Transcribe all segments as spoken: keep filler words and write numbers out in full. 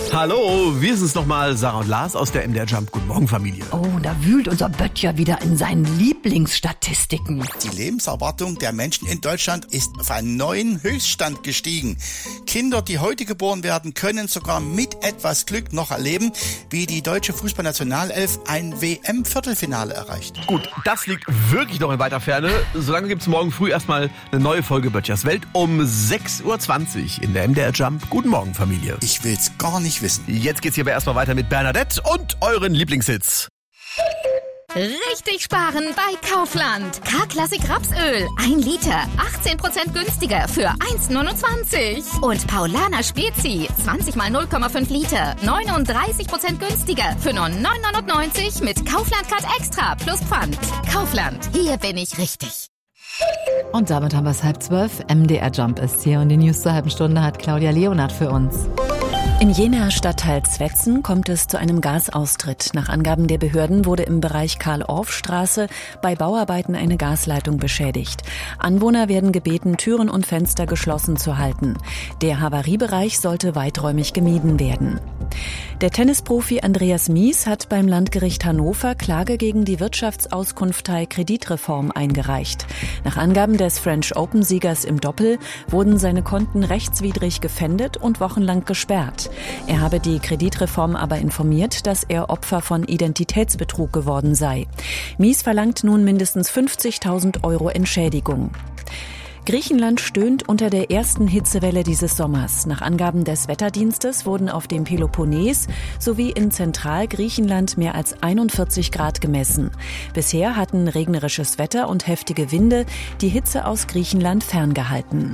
Hallo, wir sind's nochmal, Sarah und Lars aus der M D R Jump. Guten Morgen, Familie. Oh, da wühlt unser Böttcher wieder in seinen Lieblingsstatistiken. Die Lebenserwartung der Menschen in Deutschland ist auf einen neuen Höchststand gestiegen. Kinder, die heute geboren werden, können sogar mit etwas Glück noch erleben, wie die deutsche Fußballnationalelf ein W M-Viertelfinale erreicht. Gut, das liegt wirklich noch in weiter Ferne. Solange gibt's morgen früh erstmal eine neue Folge Böttchers Welt um sechs Uhr zwanzig in der M D R Jump. Guten Morgen, Familie. Ich will's gar nicht wissen. Jetzt geht's hier aber erstmal weiter mit Bernadette und euren Lieblingshits. Richtig sparen bei Kaufland. K-Klassik Rapsöl. ein Liter. achtzehn Prozent günstiger für eins Komma neunundzwanzig. Und Paulaner Spezi. zwanzig mal null Komma fünf Liter. neununddreißig Prozent günstiger für nur neun Komma neunundneunzig mit Kaufland Card Extra plus Pfand. Kaufland. Hier bin ich richtig. Und damit haben wir es halb zwölf. M D R Jump ist hier und die News zur halben Stunde hat Claudia Leonard für uns. Im Jenaer Stadtteil Zwetzen kommt es zu einem Gasaustritt. Nach Angaben der Behörden wurde im Bereich Karl-Orff-Straße bei Bauarbeiten eine Gasleitung beschädigt. Anwohner werden gebeten, Türen und Fenster geschlossen zu halten. Der Havariebereich sollte weiträumig gemieden werden. Der Tennisprofi Andreas Mies hat beim Landgericht Hannover Klage gegen die Wirtschaftsauskunftei Kreditreform eingereicht. Nach Angaben des French Open-Siegers im Doppel wurden seine Konten rechtswidrig gefändet und wochenlang gesperrt. Er habe die Kreditreform aber informiert, dass er Opfer von Identitätsbetrug geworden sei. Mies verlangt nun mindestens fünfzigtausend Euro Entschädigung. Griechenland stöhnt unter der ersten Hitzewelle dieses Sommers. Nach Angaben des Wetterdienstes wurden auf dem Peloponnes sowie in Zentralgriechenland mehr als einundvierzig Grad gemessen. Bisher hatten regnerisches Wetter und heftige Winde die Hitze aus Griechenland ferngehalten.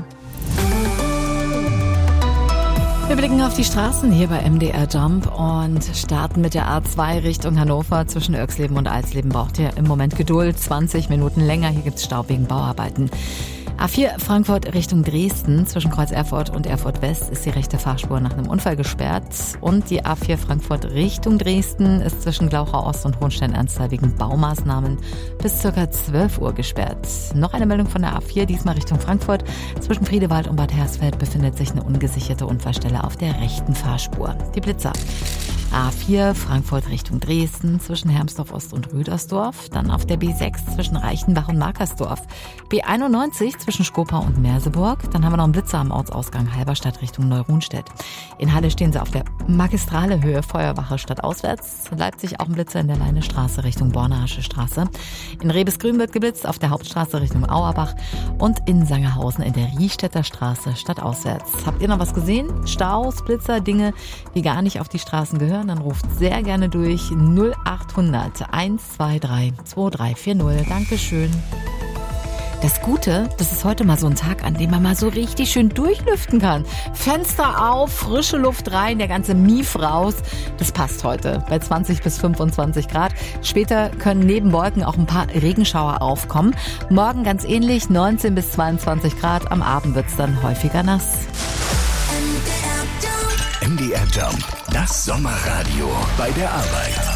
Wir blicken auf die Straßen hier bei M D R Jump und starten mit der A zwei Richtung Hannover. Zwischen Oerxleben und Alsleben braucht ihr im Moment Geduld. zwanzig Minuten länger. Hier gibt's Stau wegen Bauarbeiten. A vier Frankfurt Richtung Dresden. Zwischen Kreuz Erfurt und Erfurt West ist die rechte Fahrspur nach einem Unfall gesperrt. Und die A vier Frankfurt Richtung Dresden ist zwischen Glauchau Ost und Hohenstein-Ernsthal wegen Baumaßnahmen bis ca. zwölf Uhr gesperrt. Noch eine Meldung von der A vier, diesmal Richtung Frankfurt. Zwischen Friedewald und Bad Hersfeld befindet sich eine ungesicherte Unfallstelle auf der rechten Fahrspur. Die Blitzer. A vier Frankfurt Richtung Dresden zwischen Hermsdorf Ost und Rüdersdorf. Dann auf der B sechs zwischen Reichenbach und Markersdorf. B einundneunzig zwischen Skopau und Merseburg. Dann haben wir noch einen Blitzer am Ortsausgang Halberstadt Richtung Neurunstedt. In Halle stehen sie auf der Magistrale Höhe Feuerwache stadtauswärts. Leipzig auch ein Blitzer in der Leinestraße Richtung Bornasche Straße. In Rebesgrün wird geblitzt auf der Hauptstraße Richtung Auerbach. Und in Sangerhausen in der Riehstädter Straße stadtauswärts. Habt ihr noch was gesehen? Staus, Blitzer, Dinge, die gar nicht auf die Straßen gehören? Dann ruft sehr gerne durch null achthundert eins zwei drei zwei drei vier null. Dankeschön. Das Gute, das ist heute mal so ein Tag, an dem man mal so richtig schön durchlüften kann. Fenster auf, frische Luft rein, der ganze Mief raus. Das passt heute bei zwanzig bis fünfundzwanzig Grad. Später können neben Wolken auch ein paar Regenschauer aufkommen. Morgen ganz ähnlich, neunzehn bis zweiundzwanzig Grad. Am Abend wird's dann häufiger nass. M D R Jump, das Sommerradio bei der Arbeit.